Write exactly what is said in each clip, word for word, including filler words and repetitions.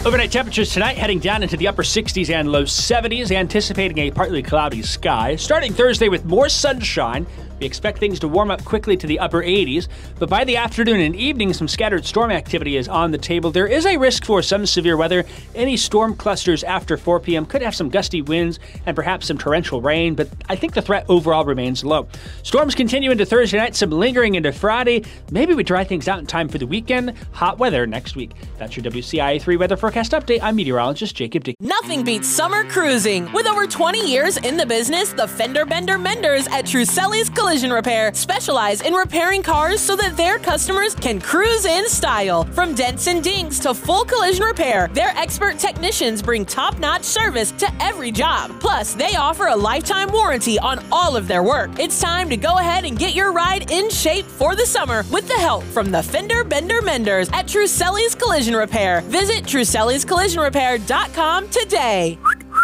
Overnight temperatures tonight heading down into the upper sixties and low seventies, anticipating a partly cloudy sky. Starting Thursday with more sunshine, we expect things to warm up quickly to the upper eighties, but by the afternoon and evening, some scattered storm activity is on the table. There is a risk for some severe weather. Any storm clusters after four p.m. could have some gusty winds and perhaps some torrential rain, but I think the threat overall remains low. Storms continue into Thursday night, some lingering into Friday. Maybe we dry things out in time for the weekend. Hot weather next week. That's your W C I A three weather forecast update. I'm meteorologist Jacob Dick. Nothing beats summer cruising. With over twenty years in the business, the Fender Bender Menders at Truselli's Collision Repair specialize in repairing cars so that their customers can cruise in style. From dents and dings to full collision repair, their expert technicians bring top-notch service to every job. Plus, they offer a lifetime warranty on all of their work. It's time to go ahead and get your ride in shape for the summer with the help from the Fender Bender Menders at Truselli's Collision Repair. Visit Truselli's Collision Repair dot com today.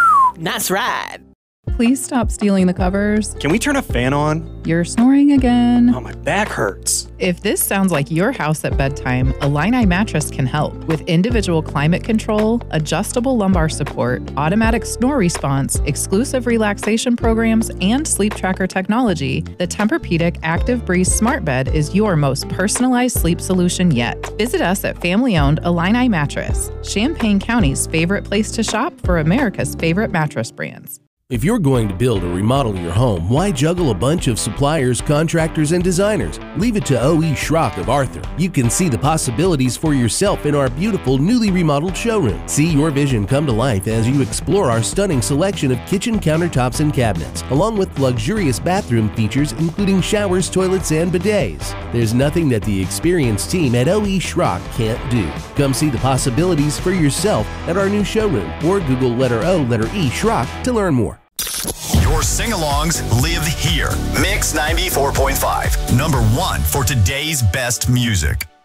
Nice ride. Please stop stealing the covers. Can we turn a fan on? You're snoring again. Oh, my back hurts. If this sounds like your house at bedtime, Illini Mattress can help. With individual climate control, adjustable lumbar support, automatic snore response, exclusive relaxation programs, and sleep tracker technology, the Tempur-Pedic Active Breeze Smart Bed is your most personalized sleep solution yet. Visit us at family-owned Illini Mattress, Champaign County's favorite place to shop for America's favorite mattress brands. If you're going to build or remodel your home, why juggle a bunch of suppliers, contractors, and designers? Leave it to O E. Schrock of Arthur. You can see the possibilities for yourself in our beautiful, newly remodeled showroom. See your vision come to life as you explore our stunning selection of kitchen countertops and cabinets, along with luxurious bathroom features including showers, toilets, and bidets. There's nothing that the experienced team at O E. Schrock can't do. Come see the possibilities for yourself at our new showroom, or Google letter O, letter E, Schrock to learn more. Your sing-alongs live here. Mix ninety-four point five, number one for today's best music.